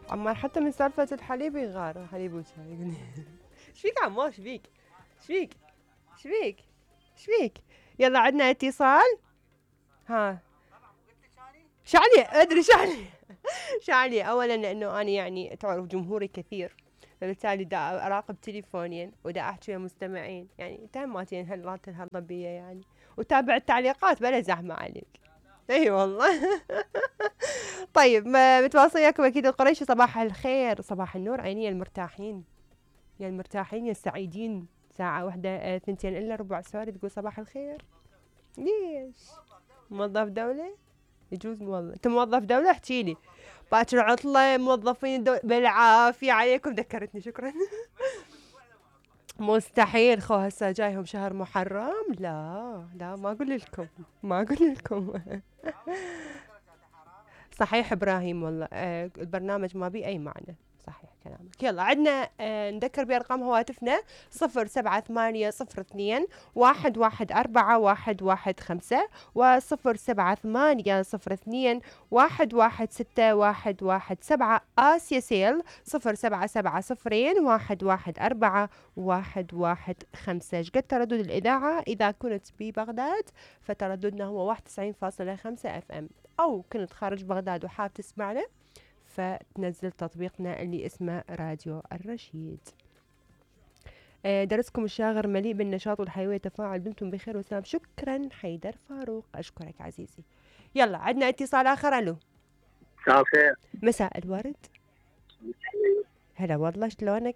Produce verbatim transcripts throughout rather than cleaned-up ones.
عمار حتى من سالفة الحليب يغار، حليب وشاي يقول لي ايش فيك عمار، ايش فيك ايش فيك ايش فيك ايش فيك؟ يلا عندنا اتصال. ها شعني ادري شعني شعني اولا لانه انا يعني تعرف جمهوري كثير، فبالتالي دا اراقب تليفونين ودا احكي ويا مستمعين يعني تهماتين هالات الهضبيه يعني، وتابع التعليقات بلا زحمه عليك. اي والله طيب ما متواصل وياكم اكيد القريشي. صباح الخير صباح النور، عيني يا المرتاحين يا المرتاحين يا السعيدين. ساعة واحدة آه، ثنتين إلا ربع سوري تقول صباح الخير. ليش؟ موظف دولة؟ يجوز موظف، أنت موظف دولة احكي لي. باكر عطلة موظفين الدولة بالعافية عليكم، ذكرتني شكرا مستحيل خو هسه جايهم شهر محرم، لا لا ما أقول لكم ما أقول لكم صحيح إبراهيم والله آه البرنامج ما بيه أي معنى، صحيح كلامك. يلا عندنا آه نذكر بأرقام هواتفنا صفر سبعة ثمانية صفر اثنين واحد واحد أربعة واحد واحد خمسة وصفر سبعة ثمانية صفر اثنين واحد واحد ستة واحد واحد سبعة. آسيا سيل صفر سبعة سبعة صفرين واحد واحد أربعة واحد واحد خمسة. شقد تردد الإذاعة إذا كنت ببغداد فترددنا هو واحد وتسعين فاصلة خمسة اف ام، أو كنت خارج بغداد وحاب تسمعنا فتنزل تطبيقنا اللي اسمه راديو الرشيد. درسكم الشاغر مليء بالنشاط والحيوية والتفاعل، دمتم بخير وسلام. شكرا حيدر فاروق، أشكرك عزيزي. يلا عندنا اتصال آخر. ألو مساء الخير. مساء الورد. هلا والله شلونك؟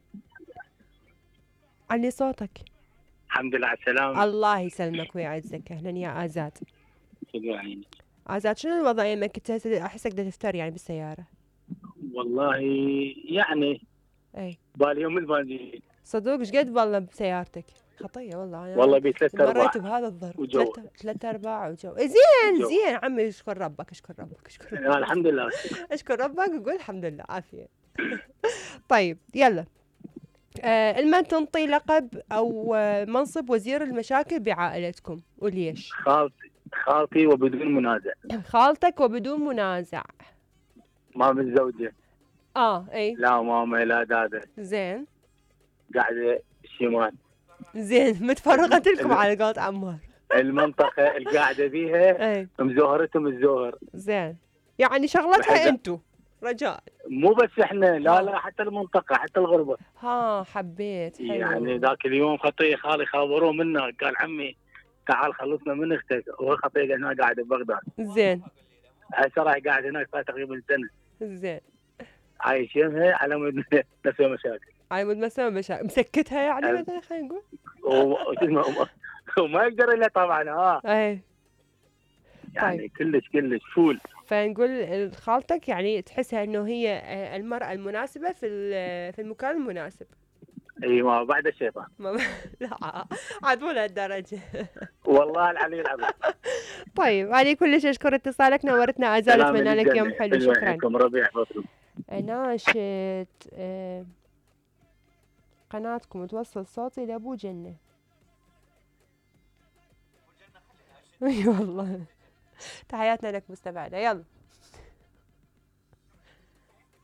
علي صوتك. الحمد لله على السلامة. الله يسلمك ويعزك. أهلا يا آزاد. شكرا عيني. آزاد شنو الوضع يمك؟ كنت أحسك بدك تفتر يعني بالسيارة. والله يعني اي باليوم البنزين صدوق ايش قد والله بسيارتك؟ خطية والله. أنا والله بثلاث ارباع مريت بهذا الظرف. وجو ثلاثة ثلاثة أرباع وجو. زين وجو. زين عمي اشكر ربك اشكر ربك اشكر ربك. آه الحمد لله. اشكر ربك وقول الحمد لله عافية. طيب يلا آه لما تنطي لقب أو آه منصب وزير المشاكل بعائلتكم وليش؟ خالتي خالتي وبدون منازع. خالتك وبدون منازع. ما من زوجة. اه اي لا ماما لا دادا. زين قاعدة شمال. زين متفرغت لكم على قولة عمار. المنطقة القاعدة بيها اي مزوهرتهم الزوهر. زين يعني شغلتها انتو رجاء. مو بس احنا لا لا حتى المنطقة حتى الغربة. ها حبيت حلو. يعني ذاك اليوم خطية خالي خابروه منه قال عمي تعال خلصنا من اختك، هو خطية هنا قاعد ببغداد. زين هسه راح قاعد هناك صار تقريبا سنة. زين عايش يمها على مود نفسه مشاكل. على مود مسوي مشاكل مسكتها يعني أه. مثلا خلينا نقول. وما وما يقدر الا طبعا ها. اي يعني طيب. كلش كلش فول. فنقول خالتك يعني تحسها انه هي المرأة المناسبة في في المكان المناسب. ايوه بعد الشيطان. لا عاد مو لهالدرجة. والله العلي العظيم. طيب علي كلش اشكر اتصالك، نورتنا عزال، اتمنى لك يوم حلو. شكرا. ربيع فضل. ناشد آه قناتكم توصل صوتي لابو جنة. اي والله. تحياتنا لك مستمعنا. يلا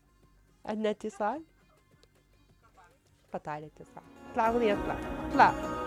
عندنا اتصال. قطع الاتصال. اطلع اغنية اطلع اطلع.